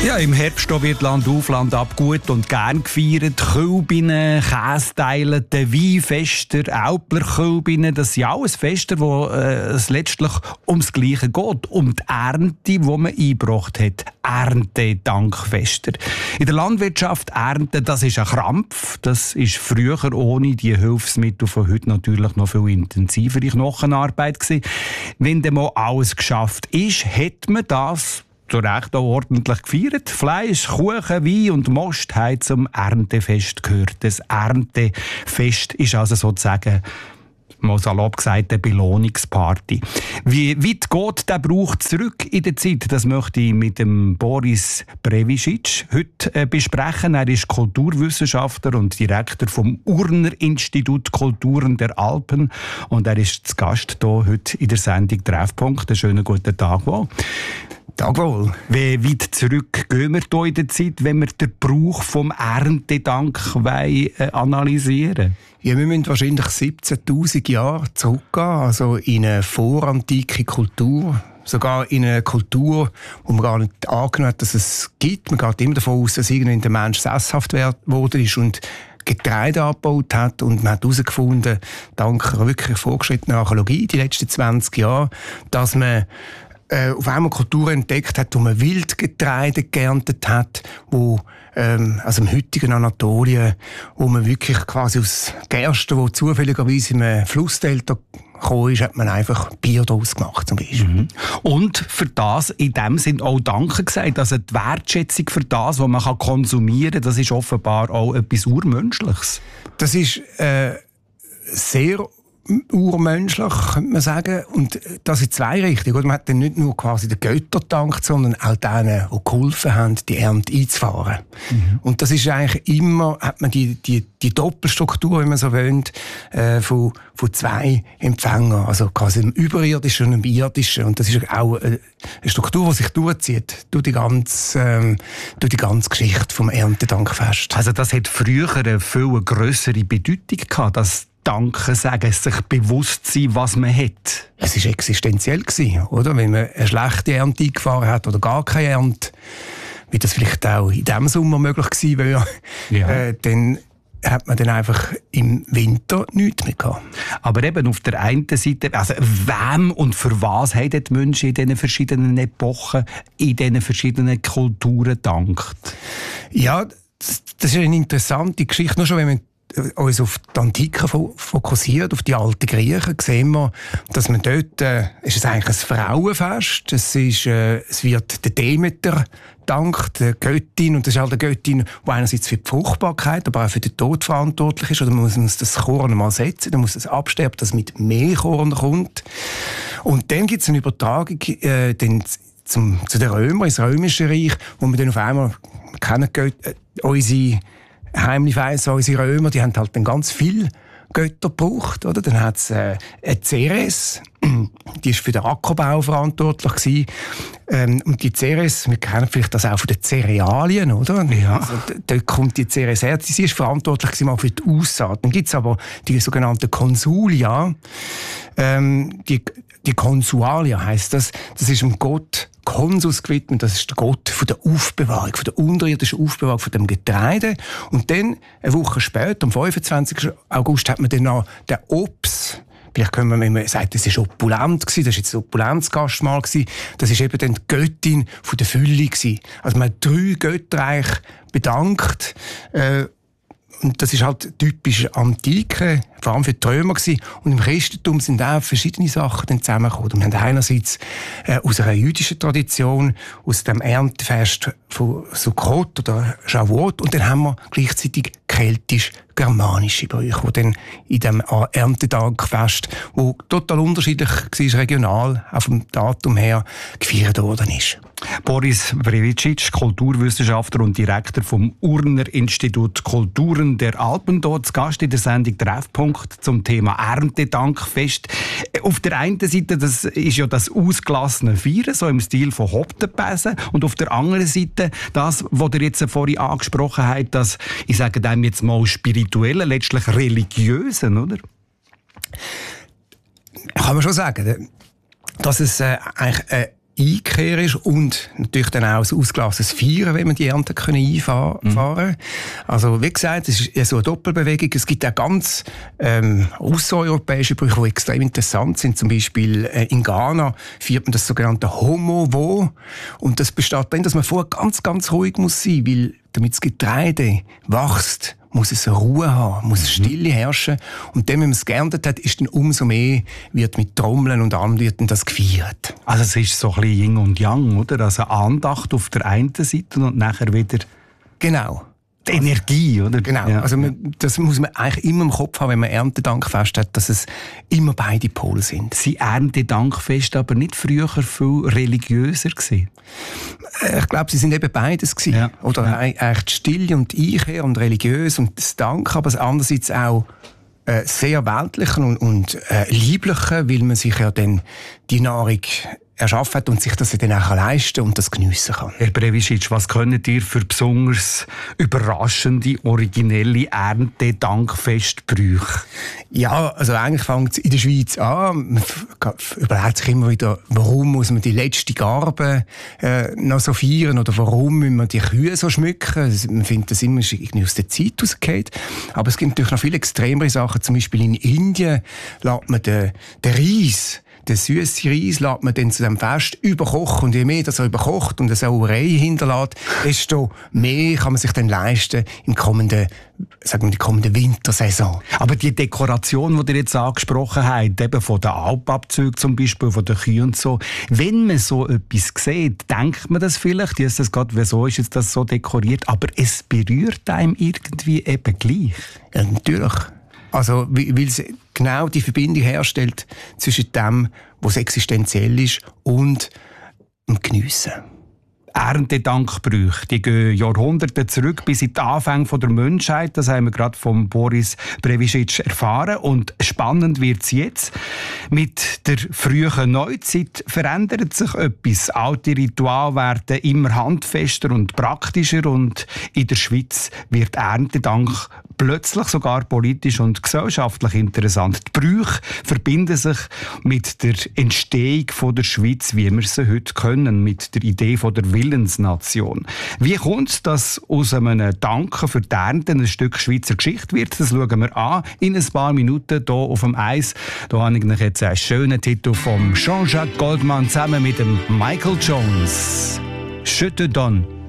Ja, im Herbst wird Land auf, Land ab gut und gern gefeiert. Kölbinnen, Kästeile, die Weinfester, Aupler-Kölbinnen, das sind alles Fester, wo es letztlich ums Gleiche geht. Um die Ernte, die man eingebracht hat. Erntedankfester. In der Landwirtschaft ernten, das ist ein Krampf. Das ist früher ohne die Hilfsmittel von heute natürlich noch viel intensivere Knochenarbeit gewesen. Wenn dann mal alles geschafft ist, hat man das zu Recht auch ordentlich gefeiert. Fleisch, Kuchen, Wein und Most haben zum Erntefest gehört. Das Erntefest ist also sozusagen, mal salopp gesagt, eine Belohnungsparty. Wie weit geht der Brauch zurück in der Zeit? Das möchte ich mit dem Boris Brevicic heute besprechen. Er ist Kulturwissenschaftler und Direktor vom Urner Institut Kulturen der Alpen. Und er ist zu Gast hier heute in der Sendung Treffpunkt. Einen schönen guten Tag wohl. Tag wohl. Wie weit zurück gehen wir hier in der Zeit, wenn wir den Brauch vom Erntedank analysieren? Ja, wir müssen wahrscheinlich 17'000 Jahre zurückgehen, also in eine vorantike Kultur. Sogar in eine Kultur, wo man gar nicht angenommen hat, dass es gibt. Man geht immer davon aus, dass irgendwann der Mensch sesshaft geworden ist und Getreide abgebaut hat. Und man hat herausgefunden, dank wirklich fortgeschrittener Archäologie die letzten 20 Jahre, dass man auf einmal Kulturen entdeckt hat, wo man Wildgetreide geerntet hat, wo also im heutigen Anatolien, wo man wirklich quasi aus Gerste, wo zufälligerweise in einem Flussdelta gekommen ist, hat man einfach Bier daraus gemacht zum Beispiel. Mhm. Und für das in dem Sinn auch Danke gesagt. Also die Wertschätzung für das, was man konsumieren kann, das ist offenbar auch etwas Urmenschliches. Das ist sehr urmenschlich, könnte man sagen. Und das in zwei Richtungen. Man hat dann nicht nur quasi den Göttern gedankt, sondern auch denen, die geholfen haben, die Ernte einzufahren. Mhm. Und das ist eigentlich immer, hat man die Doppelstruktur, wie man so will, von zwei Empfängern. Also quasi im Überirdischen und im Irdischen. Und das ist auch eine Struktur, die sich durchzieht durch die ganze Geschichte vom Erntedankfest. Also das hat früher eine viel grössere Bedeutung gehabt, dass Danke sagen, sich bewusst sein, was man hat. Es war existenziell, oder? Wenn man eine schlechte Ernte eingefahren hat oder gar keine Ernte, wie das vielleicht auch in diesem Sommer möglich gewesen wäre, ja. Dann hat man dann einfach im Winter nichts mehr gehabt. Aber eben auf der einen Seite, also wem und für was haben die Menschen in diesen verschiedenen Epochen, in diesen verschiedenen Kulturen gedankt? Ja, das ist eine interessante Geschichte. Nur schon, wenn man uns auf die Antike fokussiert, auf die alten Griechen, sehen wir, dass man dort, ist es eigentlich ein Frauenfest, es wird der Demeter dankt, der Göttin, und das ist halt eine Göttin, die einerseits für die Fruchtbarkeit, aber auch für den Tod verantwortlich ist, oder man muss das Korn mal setzen, dann muss es absterben, dass mit mehr Korn kommt. Und dann gibt es eine Übertragung zu den Römern, ins Römische Reich, wo man dann auf einmal kennen unsere heimlich weiss, unsere Römer, die haben halt dann ganz viel Götter gebraucht, oder? Dann hat es eine Ceres, die ist für den Ackerbau verantwortlich gewesen. Und die Ceres, wir kennen vielleicht das auch von den Cerealien, oder? Ja. Also, dort kommt die Ceres her, sie ist verantwortlich gewesen mal für die Aussaat. Dann gibt es aber die sogenannten Consulia. Die Consualia heisst das ist dem Gott Consus gewidmet, das ist der Gott von der Aufbewahrung, von der unterirdischen Aufbewahrung von dem Getreide. Und dann, eine Woche später, am 25. August, hat man dann noch den Ops. Vielleicht können wir, wenn man sagt, das war opulent gewesen, das war jetzt ein Opulenzgastmahl gewesen, das ist eben dann die Göttin von der Fülle gewesen. Also man hat 3 Götterreich bedankt, und das ist halt typisch Antike, vor allem für die Römer gewesen. Und im Christentum sind auch verschiedene Sachen dann zusammengekommen. Und wir haben einerseits aus einer jüdischen Tradition, aus dem Erntefest von Sukkot oder Shavuot, und dann haben wir gleichzeitig keltisch-germanische Brüche, die dann in dem Erntedankfest, wo total unterschiedlich war, regional, auch vom Datum her, gefeiert worden ist. Boris Brevicic, Kulturwissenschaftler und Direktor vom Urner Institut Kulturen der Alpen, dort zu Gast in der Sendung Treffpunkt zum Thema Erntedankfest. Auf der einen Seite, das ist ja das ausgelassene Feiern, so im Stil von Hoptenpäsen, und auf der anderen Seite das, was ihr jetzt vorhin angesprochen habt, das, ich sage dem jetzt mal spirituelle, letztlich religiösen, oder? Kann man schon sagen, dass es eigentlich Einkehr ist und natürlich dann auch ein ausgelassenes Feiern, wenn man die Ernte einfahren können. Also wie gesagt, es ist so eine Doppelbewegung. Es gibt auch ganz aussereuropäische Brüche, die extrem interessant sind. Zum Beispiel in Ghana feiert man das sogenannte Homo-Wo. Und das besteht darin, dass man vorher ganz, ganz ruhig muss sein, weil damit das Getreide wächst, muss es Ruhe haben, muss es Stille herrschen. Und dann, wenn man es geerntet hat, ist dann umso mehr, wird mit Trommeln und allem wird dann das gefeiert. Also es ist so ein bisschen Yin und Yang, oder? Also Andacht auf der einen Seite und nachher wieder Genau. die Energie, oder? Genau. Ja. Also das muss man eigentlich immer im Kopf haben, wenn man Erntedankfest hat, dass es immer beide Pole sind. Sie Erntedankfest aber nicht früher viel religiöser gewesen? Ich glaube, sie sind eben beides gewesen. Ja. Oder eigentlich die Stille und die Einkehr und religiös und das Dank, aber andererseits auch sehr weltlichen und lieblichen, weil man sich ja dann die Nahrung erschaffen hat und sich das dann auch leisten und das geniessen kann. Herr Previsic, was könnt ihr für besonders überraschende, originelle Erntedankfestbrüche? Ja, also eigentlich fängt es in der Schweiz an. Man überlegt sich immer wieder, warum muss man die letzte Garbe noch so feiern oder warum müssen wir die Kühe so schmücken. Man findet das immer irgendwie aus der Zeit rausgeht. Aber es gibt natürlich noch viel extremere Sachen. Zum Beispiel in Indien lässt man den Reis, den süßen Reis lässt man dann zu dem Fest überkochen. Und je mehr das er überkocht und eine Sauerei hinterlässt, desto mehr kann man sich dann leisten im kommenden, sagen wir, die kommende Wintersaison. Aber die Dekoration, die ihr jetzt angesprochen habt, eben von den Alpabzügen zum Beispiel, von den Kühen und so, wenn man so etwas sieht, denkt man das vielleicht, Jesus Gott, wieso ist jetzt das so dekoriert? Aber es berührt einem irgendwie eben gleich. Ja, natürlich. Also, weil es genau die Verbindung herstellt zwischen dem, was existenziell ist, und dem Geniessen. Erntedankbrüche, die gehen Jahrhunderte zurück bis in die Anfänge der Menschheit. Das haben wir gerade von Boris Previsic erfahren. Und spannend wird es jetzt. Mit der frühen Neuzeit verändert sich etwas. Alte Rituale werden immer handfester und praktischer. Und in der Schweiz wird Erntedank plötzlich sogar politisch und gesellschaftlich interessant. Die Brüche verbinden sich mit der Entstehung der Schweiz, wie wir sie heute kennen, mit der Idee der Willensnation. Wie kommt es, dass aus einem Danken für die Ernte ein Stück Schweizer Geschichte wird? Das schauen wir an in ein paar Minuten hier auf dem Eis. Da habe ich jetzt einen schönen Titel von Jean-Jacques Goldman zusammen mit dem Michael Jones. «Je te donne».